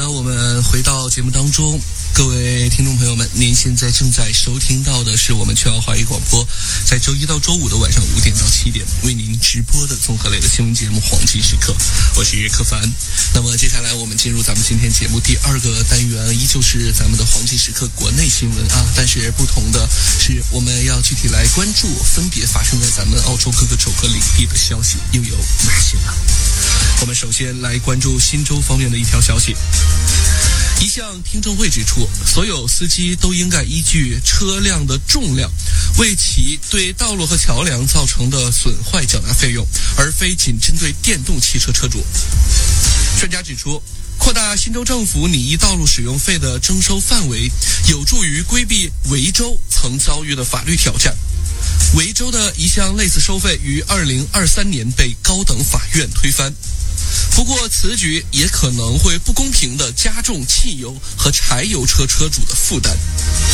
的，我们回到节目当中，各位听众朋友们，您现在正在收听到的是我们全奥华语广播，在周一到周五的晚上5点到7点为您直播的综合类的新闻节目《黄金时刻》，我是柯凡。那么接下来我们进入咱们今天节目第2个单元，依旧是咱们的黄金时刻国内新闻啊，但是不同的是，我们要具体来关注分别发生在咱们澳洲各个州和领地的消息又有哪些呢？我们首先来关注新州方面的一条消息。一项听证会指出，所有司机都应该依据车辆的重量为其对道路和桥梁造成的损坏缴纳费用，而非仅针对电动汽车车主。专家指出，扩大新州政府拟议道路使用费的征收范围，有助于规避维州曾遭遇的法律挑战。维州的一项类似收费于2023年被高等法院推翻。不过此举也可能会不公平地加重汽油和柴油车车主的负担。